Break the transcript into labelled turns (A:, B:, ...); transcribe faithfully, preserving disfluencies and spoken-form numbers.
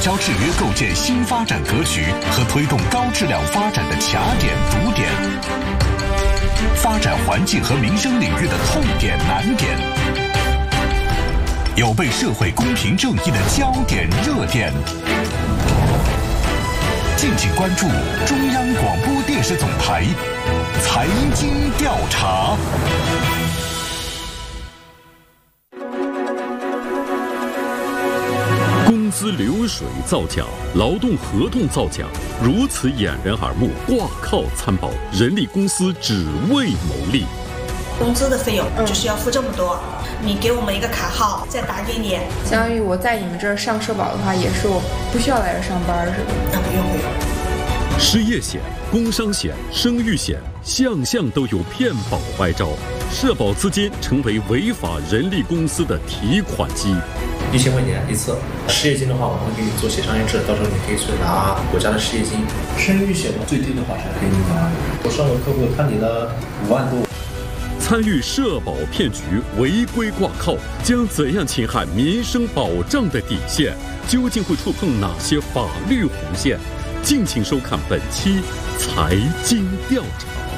A: 交制约构建新发展格局和推动高质量发展的卡点、堵点，发展环境和民生领域的痛点、难点，有被社会公平正义的焦点、热点。敬请关注中央广播电视总台财经调查。
B: 工资流水造假，劳动合同造假，如此掩人耳目，挂靠参保，人力公司只为牟利。
C: 工资的费用就是要付这么多，你给我们一个卡号，再打给你。
D: 相当于我在你们这儿上社保的话，也是我不需要来这上班，是吧？
C: 那不用不用。
B: 失业险、工伤险、生育险，项项都有骗保歪招，社保资金成为违法人力公司的提款机。
E: 一千块钱一次，失业金的话，我们会给你做协商一致，到时候你可以去拿国家的失业金。
F: 生育险最低的话是可以拿，我上个客户看你的五万多。
B: 参与社保骗局违规挂靠，将怎样侵害民生保障的底线？究竟会触碰哪些法律红线？敬请收看本期财经调查。